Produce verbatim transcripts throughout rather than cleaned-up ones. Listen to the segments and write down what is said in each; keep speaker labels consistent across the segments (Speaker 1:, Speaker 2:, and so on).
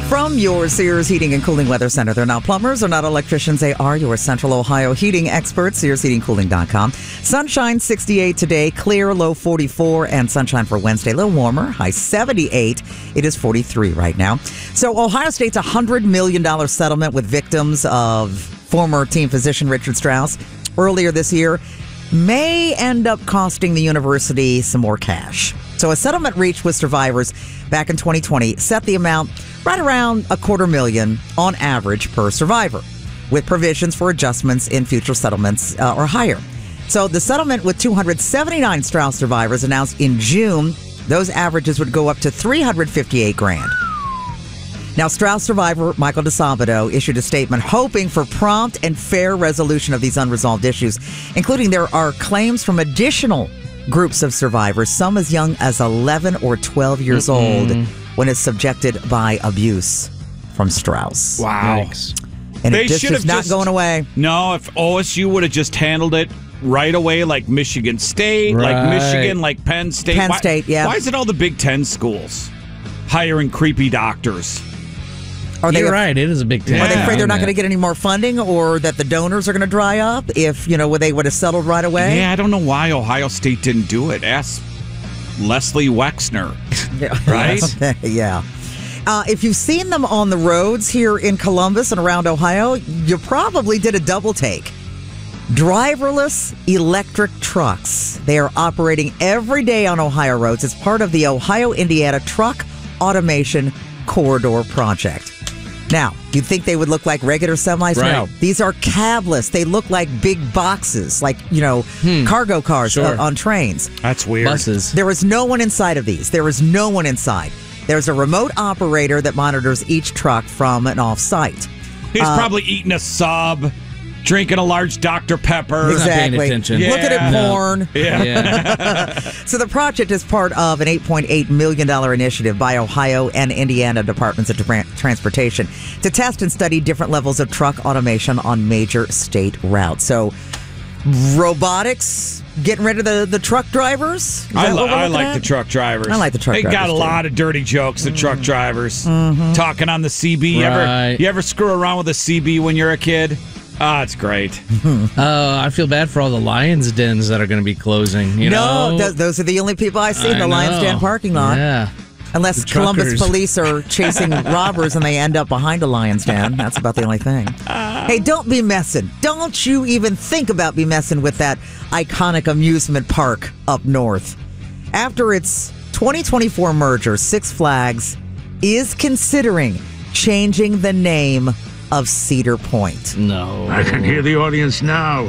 Speaker 1: From your Sears Heating and Cooling Weather Center. They're not plumbers, they're not electricians. They are your Central Ohio heating experts. Sears Heating Cooling dot com. Sunshine sixty-eight today, clear, low forty-four, and sunshine for Wednesday. A little warmer, high seventy-eight. It is forty-three right now. So Ohio State's one hundred million dollars settlement with victims of former team physician Richard Strauss earlier this year may end up costing the university some more cash. So a settlement reached with survivors back in twenty twenty set the amount right around a quarter million on average per survivor, with provisions for adjustments in future settlements uh, or higher. So the settlement with two hundred seventy-nine Strauss survivors announced in June, those averages would go up to three hundred fifty-eight grand. Now, Strauss survivor Michael DeSabato issued a statement hoping for prompt and fair resolution of these unresolved issues, including there are claims from additional groups of survivors, some as young as eleven or twelve years Mm-mm. old, when it's subjected by abuse from Strauss.
Speaker 2: Wow.
Speaker 1: Yikes. And
Speaker 2: they
Speaker 1: it just is not just, going away.
Speaker 2: No, if O S U would have just handled it right away, like Michigan State, right. like Michigan, like Penn State.
Speaker 1: Penn
Speaker 2: why,
Speaker 1: State, yeah.
Speaker 2: Why is it all the Big Ten schools hiring creepy doctors?
Speaker 3: Are they You're right. It is a big thing.
Speaker 1: Are they afraid they're not going to get any more funding, or that the donors are going to dry up if, you know, they would have settled right away?
Speaker 2: Yeah, I don't know why Ohio State didn't do it. Ask Leslie Wexner. Right?
Speaker 1: Yeah. Uh, if you've seen them on the roads here in Columbus and around Ohio, you probably did a double take. Driverless electric trucks. They are operating every day on Ohio roads. It's part of the Ohio-Indiana Truck Automation Corridor Project. Now, you'd think they would look like regular semis?
Speaker 3: Right.
Speaker 1: No. These are cabless. They look like big boxes, like, you know, hmm. cargo cars
Speaker 3: sure.
Speaker 1: uh, on trains.
Speaker 2: That's weird.
Speaker 3: Buses.
Speaker 1: There is no one inside of these. There is no one inside. There's a remote operator that monitors each truck from an off-site.
Speaker 2: He's uh, probably eating a sub, drinking a large Doctor Pepper.
Speaker 1: Exactly.
Speaker 3: Not paying attention.
Speaker 1: Yeah. Look at it,
Speaker 3: No.
Speaker 1: porn.
Speaker 2: Yeah.
Speaker 1: yeah. So the project is part of an eight point eight million dollars initiative by Ohio and Indiana Departments of Tra- Transportation to test and study different levels of truck automation on major state routes. So robotics, getting rid of the, the truck drivers?
Speaker 2: I, li- I like at? the truck drivers.
Speaker 1: I like the truck
Speaker 2: they
Speaker 1: drivers.
Speaker 2: They got a
Speaker 1: too.
Speaker 2: lot of dirty jokes, the mm. truck drivers.
Speaker 1: Mm-hmm.
Speaker 2: Talking on the C B. You,
Speaker 3: right.
Speaker 2: ever, you ever screw around with a C B when you're a kid? Oh, it's great.
Speaker 3: uh, I feel bad for all the Lions dens that are going to be closing. You
Speaker 1: no,
Speaker 3: know?
Speaker 1: th- those are the only people I see in
Speaker 3: I
Speaker 1: the
Speaker 3: know.
Speaker 1: Lions Den parking lot.
Speaker 3: Yeah.
Speaker 1: Unless Columbus police are chasing robbers and they end up behind a Lions Den. That's about the only thing. Hey, don't be messing. Don't you even think about be messing with that iconic amusement park up north. After its twenty twenty-four merger, Six Flags is considering changing the name of Cedar Point.
Speaker 3: No.
Speaker 4: I can hear the audience now.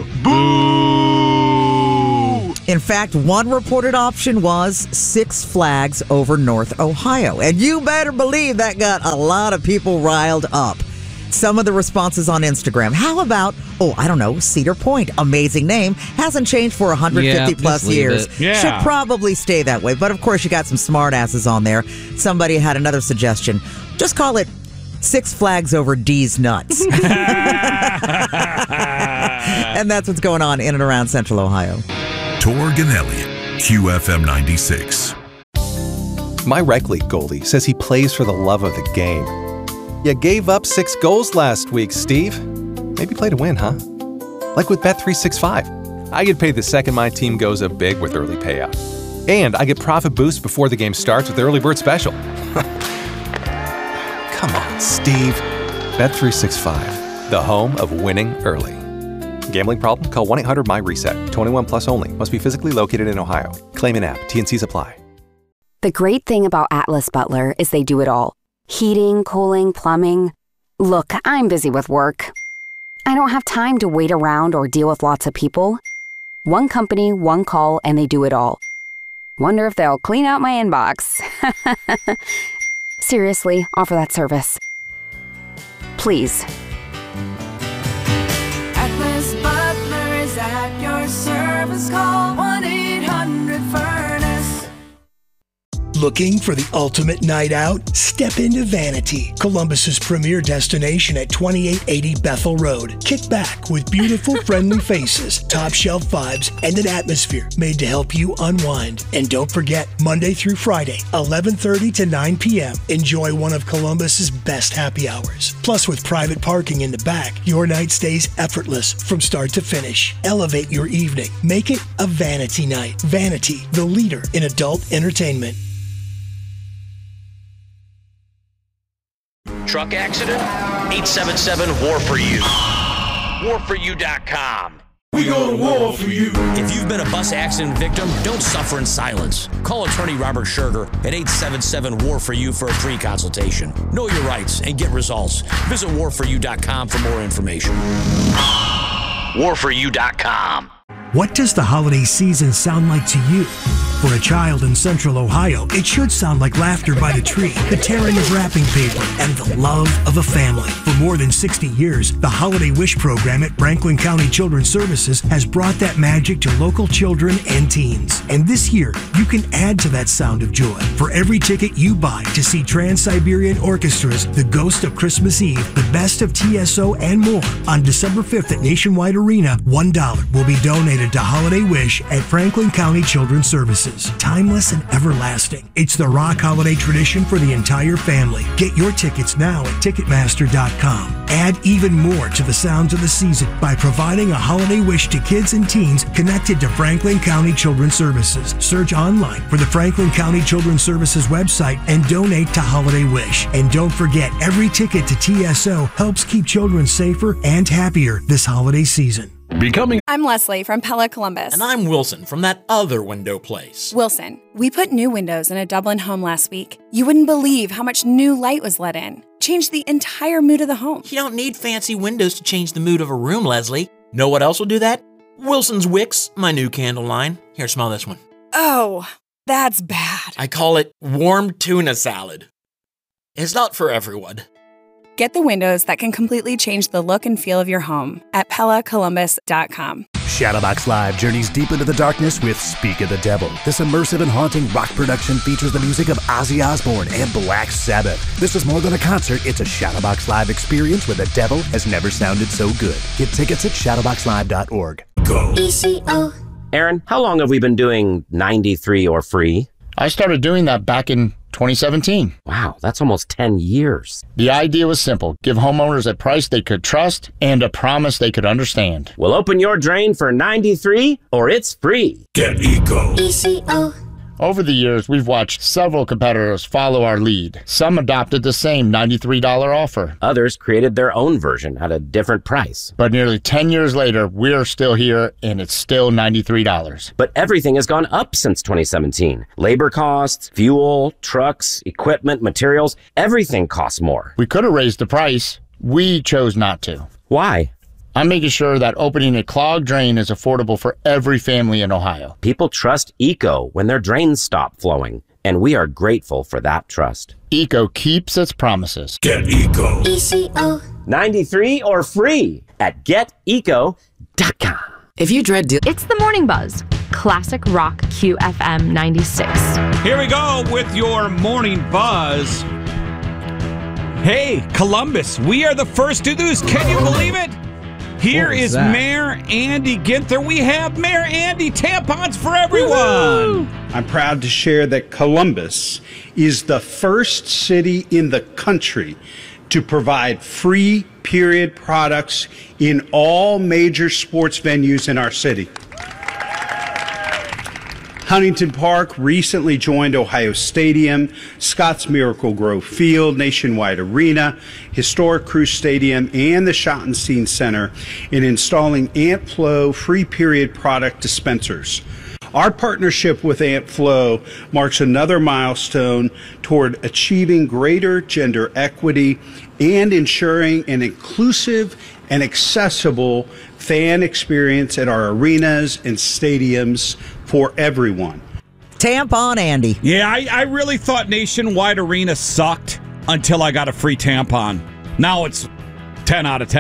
Speaker 4: Boo!
Speaker 1: In fact, one reported option was Six Flags over North Ohio. And you better believe that got a lot of people riled up. Some of the responses on Instagram. How about, oh, I don't know, Cedar Point. Amazing name. Hasn't changed for one hundred fifty
Speaker 3: yeah,
Speaker 1: plus years.
Speaker 2: Yeah.
Speaker 1: Should probably stay that way. But of course, you got some smart asses on there. Somebody had another suggestion. Just call it Six Flags over D's Nuts. And that's what's going on in and around Central Ohio.
Speaker 5: Torg and Elliott, Q F M ninety-six.
Speaker 6: My rec league goalie says he plays for the love of the game. You gave up six goals last week, Steve. Maybe play to win, huh? Like with Bet three sixty-five. I get paid the second my team goes up big with early payout. And I get profit boost before the game starts with Early Bird Special. Come on, Steve. Bet three sixty-five, the home of winning early. Gambling problem? Call one eight hundred M Y reset. twenty-one plus only. Must be physically located in Ohio. Claim in app. T and C's apply.
Speaker 7: The great thing about Atlas Butler is they do it all. Heating, cooling, plumbing. Look, I'm busy with work. I don't have time to wait around or deal with lots of people. One company, one call, and they do it all. Wonder if they'll clean out my inbox. Seriously, offer that service. Please.
Speaker 8: Atlas Butler is at your service. Call one eight hundred furnace.
Speaker 9: Looking for the ultimate night out? Step into Vanity, Columbus's premier destination at twenty-eight eighty Bethel Road. Kick back with beautiful, friendly faces, top shelf vibes, and an atmosphere made to help you unwind. And don't forget, Monday through Friday, eleven thirty to nine p.m., enjoy one of Columbus's best happy hours. Plus, with private parking in the back, your night stays effortless from start to finish. Elevate your evening. Make it a Vanity night. Vanity, the leader in adult entertainment.
Speaker 10: Truck accident? eight seven seven, war for you. war for you dot com.
Speaker 11: We go to war for you.
Speaker 10: If you've been a bus accident victim, don't suffer in silence. Call attorney Robert Scherger at eight seven seven, war for you for a free consultation. Know your rights and get results. Visit war for you dot com for more information. war for you dot com.
Speaker 9: What does the holiday season sound like to you? For a child in Central Ohio, it should sound like laughter by the tree, the tearing of wrapping paper, and the love of a family. For more than sixty years, the Holiday Wish program at Franklin County Children's Services has brought that magic to local children and teens. And this year, you can add to that sound of joy. For every ticket you buy to see Trans-Siberian Orchestra's The Ghost of Christmas Eve, the best of T S O, and more, on December fifth at Nationwide Arena, one dollar will be donated to Holiday Wish at Franklin County Children's Services. Timeless and everlasting. It's the rock holiday tradition for the entire family. Get your tickets now at Ticketmaster dot com. Add even more to the sounds of the season by providing a holiday wish to kids and teens connected to Franklin County Children's Services. Search online for the Franklin County Children's Services website and donate to Holiday Wish. And don't forget, every ticket to T S O helps keep children safer and happier this holiday season.
Speaker 12: Becoming.
Speaker 13: I'm Leslie from Pella Columbus.
Speaker 12: And I'm Wilson from that other window place.
Speaker 13: Wilson, we put new windows in a Dublin home last week. You wouldn't believe how much new light was let in. Changed the entire mood of the home.
Speaker 12: You don't need fancy windows to change the mood of a room, Leslie. Know what else will do that? Wilson's Wicks, my new candle line. Here, smell this one.
Speaker 13: Oh, that's bad.
Speaker 12: I call it warm tuna salad. It's not for everyone.
Speaker 13: Get the windows that can completely change the look and feel of your home at Pella Columbus dot com.
Speaker 14: Shadowbox Live journeys deep into the darkness with Speak of the Devil. This immersive and haunting rock production features the music of Ozzy Osbourne and Black Sabbath. This is more than a concert, it's a Shadowbox Live experience where the devil has never sounded so good. Get tickets at shadowbox live dot org.
Speaker 11: Go.
Speaker 15: E C O. Aaron, how long have we been doing ninety-three or free?
Speaker 16: I started doing that back in twenty seventeen.
Speaker 15: Wow, that's almost ten years.
Speaker 16: The idea was simple. Give homeowners a price they could trust and a promise they could understand.
Speaker 15: Well, open your drain for ninety-three or it's free.
Speaker 11: Get Eco.
Speaker 15: E C O.
Speaker 16: Over the years, we've watched several competitors follow our lead. Some adopted the same ninety-three dollars offer.
Speaker 15: Others created their own version at a different price.
Speaker 16: But nearly ten years later, we're still here, and it's still ninety-three dollars.
Speaker 15: But everything has gone up since twenty seventeen. Labor costs, fuel, trucks, equipment, materials, everything costs more.
Speaker 16: We could have raised the price. We chose not to.
Speaker 15: Why?
Speaker 16: I'm making sure that opening a clogged drain is affordable for every family in Ohio.
Speaker 15: People trust Eco when their drains stop flowing, and we are grateful for that trust.
Speaker 16: Eco keeps its promises.
Speaker 11: Get Eco.
Speaker 15: E C O. ninety-three or free at get eco dot com.
Speaker 1: If you dread...
Speaker 17: It's the Morning Buzz. Classic Rock Q F M ninety-six.
Speaker 2: Here we go with your Morning Buzz. Hey, Columbus, we are the first to do this. Can you believe it? Here is that? Mayor Andy Ginther. We have Mayor Andy tampons for everyone. Woo-hoo!
Speaker 18: I'm proud to share that Columbus is the first city in the country to provide free period products in all major sports venues in our city. Huntington Park recently joined Ohio Stadium, Scotts Miracle Grove Field, Nationwide Arena, Historic Crew Stadium, and the Schottenstein Center in installing AntFlow free period product dispensers. Our partnership with AntFlow marks another milestone toward achieving greater gender equity and ensuring an inclusive and accessible fan experience at our arenas and stadiums for everyone.
Speaker 1: Tampon Andy.
Speaker 2: Yeah, I, I really thought Nationwide Arena sucked until I got a free tampon. Now it's ten out of ten.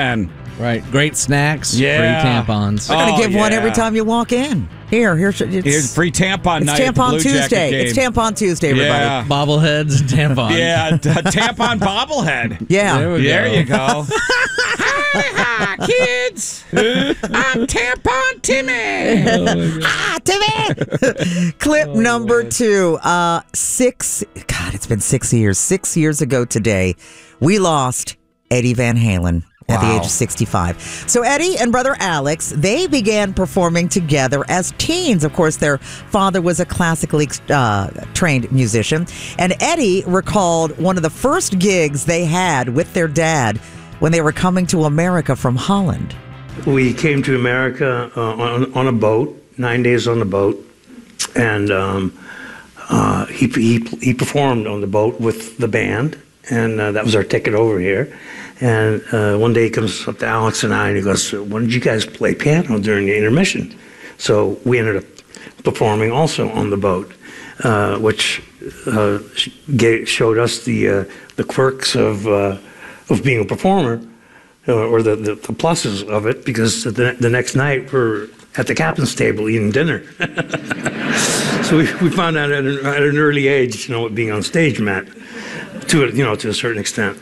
Speaker 3: Right. Great snacks.
Speaker 2: Yeah.
Speaker 3: Free tampons.
Speaker 1: They're going to
Speaker 2: Oh,
Speaker 1: give one
Speaker 2: yeah.
Speaker 1: every time you walk in. Here, here's it's,
Speaker 2: Here's free tampon
Speaker 1: it's
Speaker 2: night at the
Speaker 1: Tampon
Speaker 2: Blue Jacket
Speaker 1: Tuesday.
Speaker 2: game.
Speaker 1: It's Tampon Tuesday, everybody.
Speaker 2: Yeah.
Speaker 3: Bobbleheads and tampons.
Speaker 2: Yeah, t- tampon bobblehead.
Speaker 1: Yeah.
Speaker 3: There we
Speaker 2: There
Speaker 3: go.
Speaker 2: you go. Hi, hi, kids. I'm Tampon Timmy.
Speaker 1: Ah, Timmy! Clip
Speaker 2: Oh,
Speaker 1: number two. Uh, six, God, it's been six years. Six years ago today, we lost Eddie Van Halen at the
Speaker 2: Wow.
Speaker 1: age of sixty-five. So Eddie and brother Alex, they began performing together as teens. Of course, their father was a classically uh, trained musician. And Eddie recalled one of the first gigs they had with their dad when they were coming to America from Holland.
Speaker 19: We came to America uh, on, on a boat, nine days on the boat, and um, uh, he, he he performed on the boat with the band, and uh, that was our ticket over here. And uh, one day he comes up to Alex and I, and he goes, "Why did you guys play piano during the intermission?" So we ended up performing also on the boat, uh, which uh, gave, showed us the uh, the quirks of uh, of being a performer. Uh, or the, the, the pluses of it, because the, the next night we're at the captain's table eating dinner. So we, we found out at an, at an early age, you know, what being on stage meant, to a, you know, to a certain extent.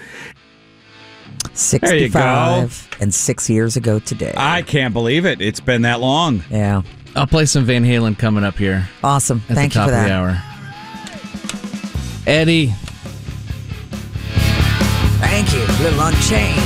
Speaker 1: sixty-five and six years ago today.
Speaker 2: I can't believe it. It's been that long.
Speaker 1: Yeah.
Speaker 3: I'll play some Van Halen coming up here.
Speaker 1: Awesome.
Speaker 3: At
Speaker 1: Thank
Speaker 3: the
Speaker 1: you
Speaker 3: top
Speaker 1: for that.
Speaker 3: of the hour. Eddie.
Speaker 1: Thank you. Little Unchained.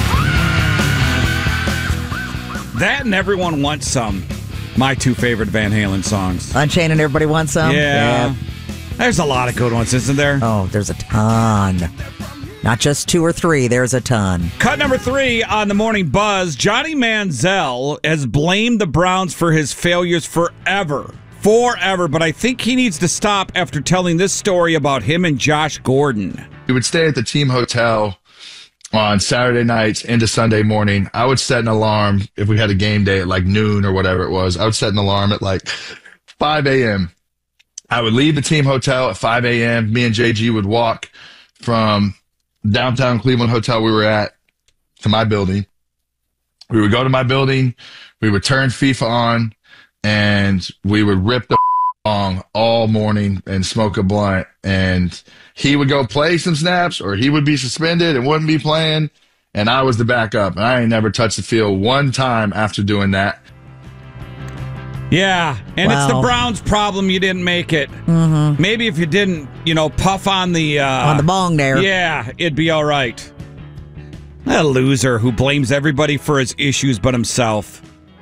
Speaker 2: That and Everyone Wants Some. My two favorite Van Halen songs.
Speaker 1: Unchained and Everybody Wants Some?
Speaker 2: Yeah.
Speaker 1: Yeah.
Speaker 2: There's a lot of good ones, isn't there?
Speaker 1: Oh, there's a ton. Not just two or three, there's a ton.
Speaker 2: Cut number three on the Morning Buzz. Johnny Manziel has blamed the Browns for his failures forever. Forever. But I think he needs to stop after telling this story about him and Josh Gordon.
Speaker 20: We would stay at the team hotel on Saturday nights into Sunday morning. I would set an alarm if we had a game day at like noon or whatever it was. I would set an alarm at like five a.m. I would leave the team hotel at five a.m. Me and J G would walk from downtown Cleveland hotel we were at to my building. We would go to my building. We would turn FIFA on and we would rip the song all morning and smoke a blunt, and he would go play some snaps or he would be suspended and wouldn't be playing, and I was the backup, and I ain't never touched the field one time after doing that.
Speaker 2: Yeah, and
Speaker 1: Wow.
Speaker 2: it's the Browns' problem you didn't make it.
Speaker 1: Mm-hmm.
Speaker 2: Maybe if you didn't, you know, puff on the... Uh,
Speaker 1: On the bong there.
Speaker 2: Yeah, it'd be all right. A loser who blames everybody for his issues but himself.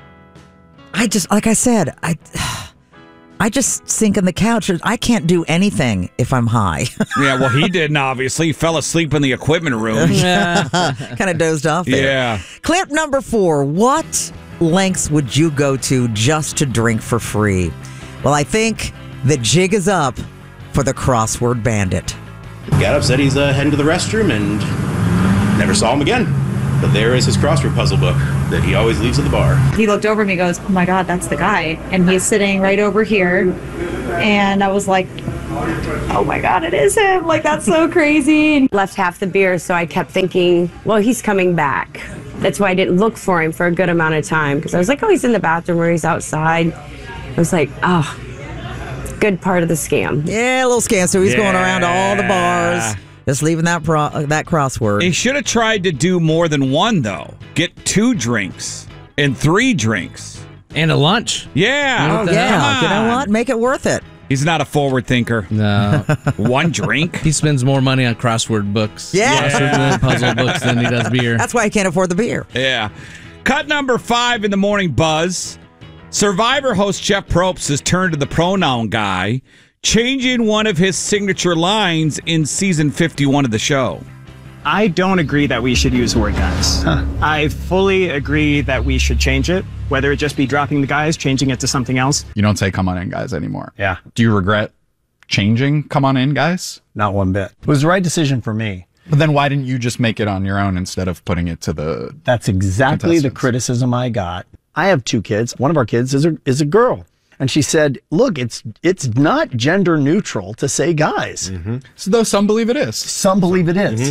Speaker 1: I just, like I said, I, I just sink in the couch. I can't do anything if I'm high.
Speaker 2: Yeah, well, he didn't, obviously. He fell asleep in the equipment room.
Speaker 1: Kind of dozed off there.
Speaker 2: Yeah.
Speaker 1: Clip number four. What lengths would you go to just to drink for free? Well, I think the jig is up for the crossword bandit.
Speaker 21: Got up, said he's uh, heading to the restroom, and never saw him again. But there is his crossword puzzle book that he always leaves at the bar.
Speaker 22: He looked over at me and goes, "Oh my God, that's the guy." And he's sitting right over here. And I was like, "Oh my God, it is him." Like, that's so crazy. And
Speaker 23: left half the beer, so I kept thinking, well, he's coming back. That's why I didn't look for him for a good amount of time, because I was like, oh, he's in the bathroom or he's outside. I was like, oh, good part of the scam.
Speaker 1: Yeah, a little scam. So he's
Speaker 2: Yeah.
Speaker 1: going around to all the bars, just leaving that pro- that crossword.
Speaker 2: He should have tried to do more than one, though. Get two drinks and three drinks.
Speaker 3: And a lunch.
Speaker 2: Yeah.
Speaker 1: Oh, yeah.
Speaker 2: Come
Speaker 1: You know
Speaker 2: on.
Speaker 1: what? Make it worth it.
Speaker 2: He's not a forward thinker.
Speaker 3: No.
Speaker 2: One drink?
Speaker 3: He spends more money on crossword books.
Speaker 1: Yeah.
Speaker 3: Crossword puzzle books than he does beer.
Speaker 1: That's why he can't afford the beer.
Speaker 2: Yeah. Cut number five in the Morning Buzz. Survivor host Jeff Probst has turned to the pronoun guy, changing one of his signature lines in season fifty-one of the show.
Speaker 24: I don't agree that we should use the word guys. Huh. I fully agree that we should change it, whether it just be dropping the guys, changing it to something else.
Speaker 25: You don't say come on in, guys, anymore.
Speaker 24: Yeah.
Speaker 25: Do you regret changing come on in, guys?
Speaker 24: Not one bit. It was the right decision for me.
Speaker 25: But then why didn't you just make it on your own instead of putting it to the
Speaker 24: That's exactly the
Speaker 25: contestants?
Speaker 24: criticism I got. I have two kids. One of our kids is a, is a girl. And she said, look, it's it's not gender neutral to say guys.
Speaker 25: So though some believe it is.
Speaker 24: Some believe it is.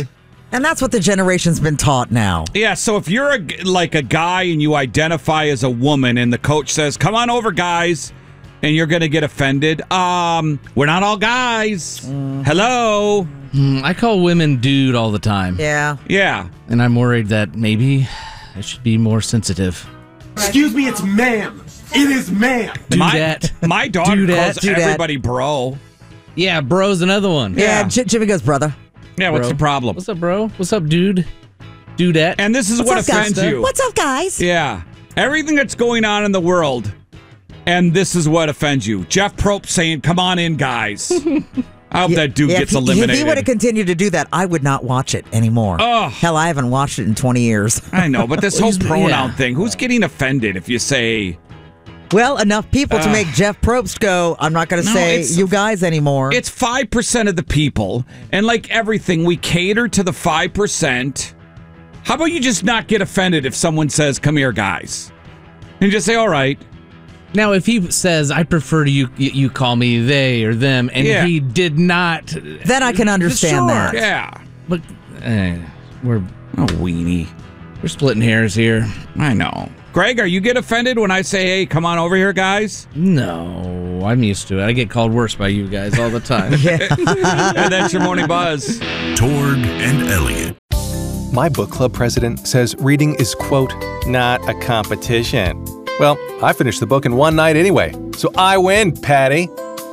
Speaker 1: And that's what the generation's been taught now.
Speaker 2: Yeah, so if you're a, like a guy and you identify as a woman and the coach says, come on over, guys, and you're going to get offended, um, we're not all guys. Mm. Hello?
Speaker 3: Mm, I call women dude all the time.
Speaker 1: Yeah.
Speaker 2: Yeah.
Speaker 3: And I'm worried that maybe I should be more sensitive.
Speaker 11: Excuse me, it's ma'am. It is ma'am.
Speaker 2: My, my daughter calls everybody bro.
Speaker 3: Yeah, bro's another one.
Speaker 1: Yeah, J- Jimmy goes, brother.
Speaker 2: Yeah, what's
Speaker 3: Bro.
Speaker 2: the problem?
Speaker 3: What's up, bro? What's up, dude? Dudette.
Speaker 2: And this is
Speaker 1: What's
Speaker 2: what
Speaker 1: up, guys?
Speaker 2: offends you.
Speaker 1: What's up, guys?
Speaker 2: Yeah. Everything that's going on in the world, and this is what offends you. Jeff Probst saying, come on in, guys. I hope
Speaker 1: Yeah,
Speaker 2: that dude
Speaker 1: yeah,
Speaker 2: gets
Speaker 1: if he,
Speaker 2: eliminated.
Speaker 1: If he would have continued to do that, I would not watch it anymore.
Speaker 2: Oh.
Speaker 1: Hell, I haven't watched it in twenty years.
Speaker 2: I know, but this whole pronoun
Speaker 1: Yeah.
Speaker 2: thing, who's getting offended if you say...
Speaker 1: Well, enough people to
Speaker 2: Uh,
Speaker 1: make Jeff Probst go, I'm not going to
Speaker 2: No,
Speaker 1: say
Speaker 2: it's-
Speaker 1: you guys anymore.
Speaker 2: It's five percent of the people, and like everything, we cater to the five percent. How about you just not get offended if someone says, come here, guys? And just say, all right.
Speaker 3: Now, if he says, I prefer you you call me they or them, and
Speaker 2: Yeah.
Speaker 3: he did not...
Speaker 1: Then I can understand
Speaker 3: Sure.
Speaker 1: that.
Speaker 2: Yeah.
Speaker 3: But eh, we're...
Speaker 2: A weenie.
Speaker 3: We're splitting hairs here.
Speaker 2: I know. Greg, are you get offended when I say, hey, come on over here, guys?
Speaker 3: No, I'm used to it. I get called worse by you guys all the time.
Speaker 2: And that's your morning buzz.
Speaker 4: Torg and Elliot.
Speaker 5: My book club president says reading is, quote, not a competition. Well, I finished the book in one night anyway, so I win, Patty.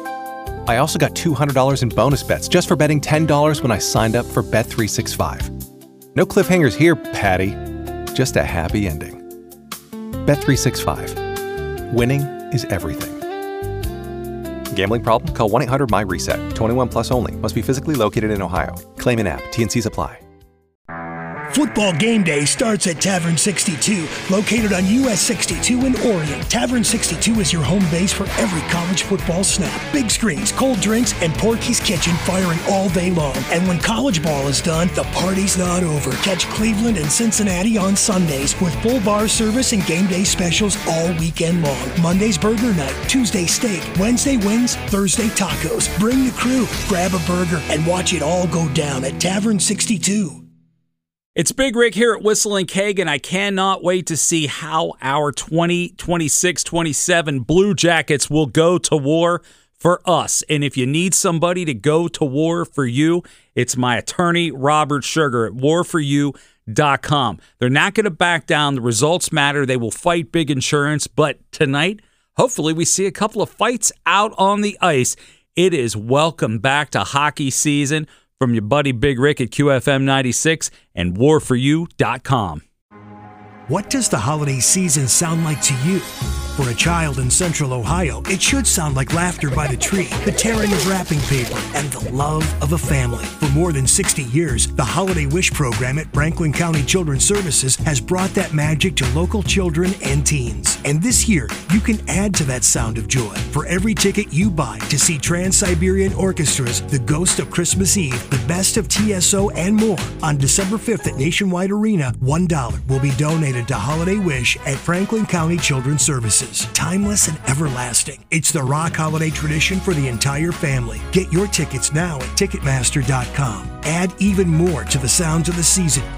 Speaker 5: I also got two hundred dollars in bonus bets just for betting ten dollars when I signed up for Bet three sixty-five. No cliffhangers here, Patty. Just a happy ending. Bet three sixty-five. Winning is everything. Gambling problem? Call one eight hundred M Y reset. twenty-one plus only. Must be physically located in Ohio. Claim in app. T N Cs apply.
Speaker 9: Football game day starts at Tavern sixty-two, located on U S sixty-two in Orion. Tavern sixty-two is your home base for every college football snap. Big screens, cold drinks, and Porky's Kitchen firing all day long. And when college ball is done, the party's not over. Catch Cleveland and Cincinnati on Sundays with full bar service and game day specials all weekend long. Monday's burger night, Tuesday steak, Wednesday wings, Thursday tacos. Bring the crew, grab a burger, and watch it all go down at Tavern sixty-two.
Speaker 6: It's Big Rick here at Whistle and Keg, and I cannot wait to see how our twenty twenty-six twenty-seven Blue Jackets will go to war for us. And if you need somebody to go to war for you, it's my attorney, Robert Sugar, at war for you dot com. They're not going to back down. The results matter. They will fight big insurance. But tonight, hopefully we see a couple of fights out on the ice. It is welcome back to hockey season. From your buddy Big Rick at Q F M ninety-six and war for you dot com.
Speaker 9: What does the holiday season sound like to you? For a child in Central Ohio, it should sound like laughter by the tree, the tearing of wrapping paper, and the love of a family. For more than sixty years, the Holiday Wish program at Franklin County Children's Services has brought that magic to local children and teens. And this year, you can add to that sound of joy. For every ticket you buy to see Trans-Siberian Orchestra's The Ghost of Christmas Eve, The Best of T S O, and more, on December fifth at Nationwide Arena, one dollar will be donated to Holiday Wish at Franklin County Children's Services. Timeless and everlasting. It's the rock holiday tradition for the entire family. Get your tickets now at Ticketmaster dot com. Add even more to the sounds of the season